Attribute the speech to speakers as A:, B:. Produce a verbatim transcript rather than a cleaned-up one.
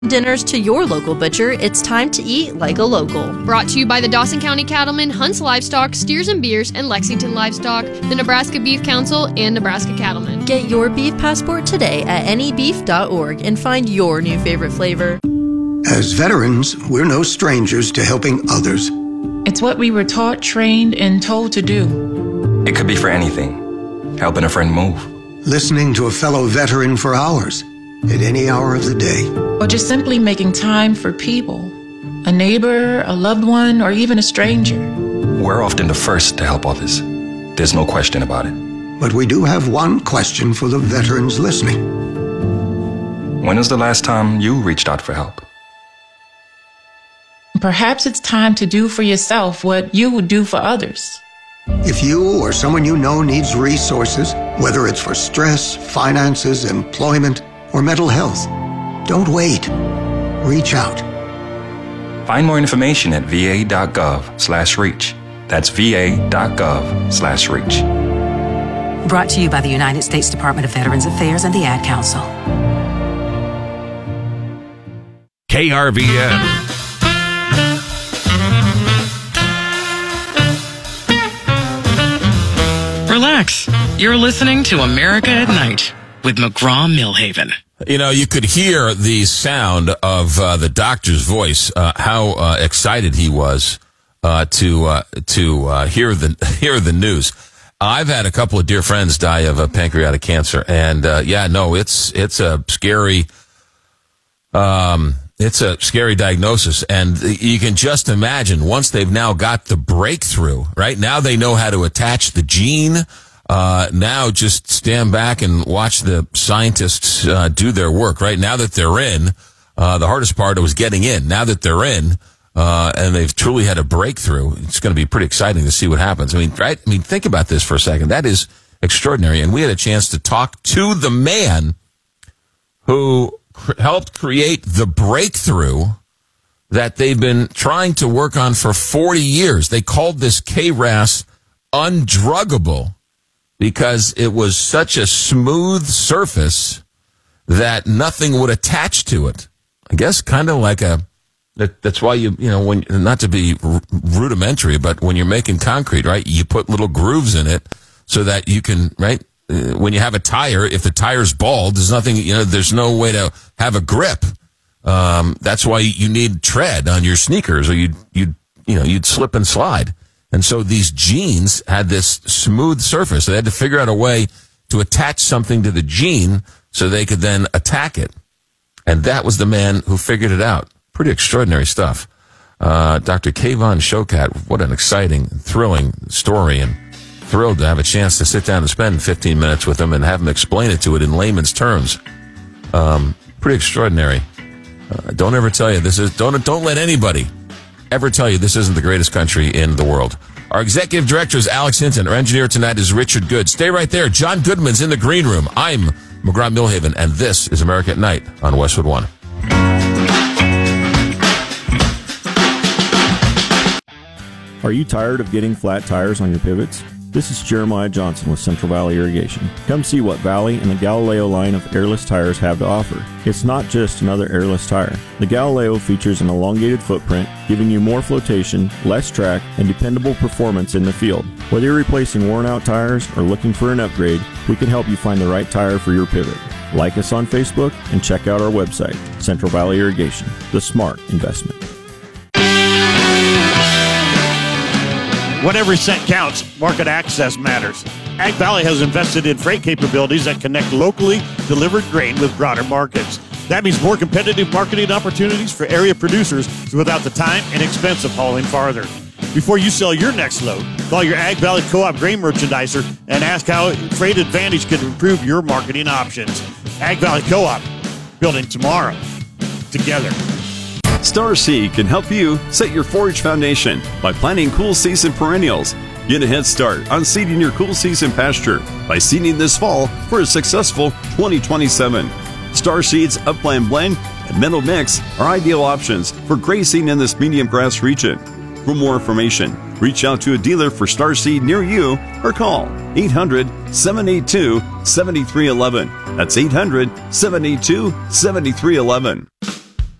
A: Dinners to your local butcher, it's time to eat like a local.
B: Brought to you by the Dawson County Cattlemen, Hunts Livestock, Steers and Beers, and Lexington Livestock, the Nebraska Beef Council, and Nebraska Cattlemen.
A: Get your beef passport today at any beef dot org and find your new favorite flavor.
C: As veterans, we're no strangers to helping others.
D: It's what we were taught, trained, and told to do.
E: It could be for anything. Helping a friend move.
C: Listening to a fellow veteran for hours, at any hour of the day.
D: Or just simply making time for people. A neighbor, a loved one, or even a stranger.
E: We're often the first to help others. There's no question about it.
C: But we do have one question for the veterans listening.
E: When was the last time you reached out for help?
D: Perhaps it's time to do for yourself what you would do for others.
C: If you or someone you know needs resources, whether it's for stress, finances, employment, or mental health, don't wait. Reach out.
E: Find more information at va.gov slash reach. That's va.gov slash reach.
F: Brought to you by the United States Department of Veterans Affairs and the Ad Council.
G: K R V N.
H: Relax. You're listening to America at Night with McGraw-Millhaven.
G: You know, you could hear the sound of uh, the doctor's voice, uh, how uh, excited he was uh, to uh, to uh, hear the hear the news. I've had a couple of dear friends die of uh, pancreatic cancer, and uh, yeah, no, it's it's a scary um it's a scary diagnosis, and you can just imagine once they've now got the breakthrough, right? Now they know how to attach the gene. Uh, now just stand back and watch the scientists uh, do their work, right? Now that they're in, uh, the hardest part was getting in. Now that they're in, uh, and they've truly had a breakthrough, it's going to be pretty exciting to see what happens. I mean, right? I mean, think about this for a second. That is extraordinary. And we had a chance to talk to the man who cr- helped create the breakthrough that they've been trying to work on for forty years. They called this K R A S undruggable, because it was such a smooth surface that nothing would attach to it. I guess kind of like a, that, that's why you, you know, when, not to be r- rudimentary, but when you're making concrete, right, you put little grooves in it so that you can, right, uh, when you have a tire, if the tire's bald, there's nothing, you know, there's no way to have a grip. Um, that's why you need tread on your sneakers, or you'd, you'd, you know, you'd slip and slide. And so these genes had this smooth surface. They had to figure out a way to attach something to the gene so they could then attack it. And that was the man who figured it out. Pretty extraordinary stuff. Uh, Doctor Kayvon Shokat, what an exciting, thrilling story, and thrilled to have a chance to sit down and spend fifteen minutes with him and have him explain it to it in layman's terms. Um, pretty extraordinary. Uh, don't ever tell you this is, don't, don't let anybody ever tell you this isn't the greatest country in the world. Our executive director is Alex Hinton. Our engineer tonight is Richard Good. Stay right there. John Goodman's in the green room. I'm McGraw-Millhaven, and this is America at Night on Westwood One.
I: Are you tired of getting flat tires on your pivots? This is Jeremiah Johnson with Central Valley Irrigation. Come see what Valley and the Galileo line of airless tires have to offer. It's not just another airless tire. The Galileo features an elongated footprint, giving you more flotation, less track, and dependable performance in the field. Whether you're replacing worn-out tires or looking for an upgrade, we can help you find the right tire for your pivot. Like us on Facebook and check out our website, Central Valley Irrigation, the smart investment.
J: When every cent counts, market access matters. Ag Valley has invested in freight capabilities that connect locally delivered grain with broader markets. That means more competitive marketing opportunities for area producers without the time and expense of hauling farther. Before you sell your next load, call your Ag Valley Co-op grain merchandiser and ask how Freight Advantage can improve your marketing options. Ag Valley Co-op, building tomorrow together.
K: Star Seed can help you set your forage foundation by planting cool season perennials. Get a head start on seeding your cool season pasture by seeding this fall for a successful twenty twenty-seven. Star Seed's Upland Blend and Meadow Mix are ideal options for grazing in this medium grass region. For more information, reach out to a dealer for Star Seed near you or call eight hundred, seven eight two, seven three one one. That's eight hundred, seven eight two, seven three one one.